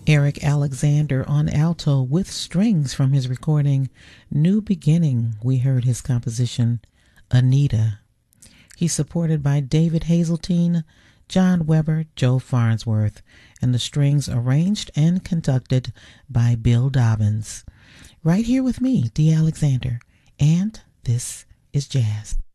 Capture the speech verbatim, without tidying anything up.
Eric Alexander on alto with strings from his recording New Beginning. We heard his composition Anita. He's supported by David Hazeltine, John Weber, Joe Farnsworth, and the strings arranged and conducted by Bill Dobbins. Right here with me, Dee Alexander, and this is Jazz.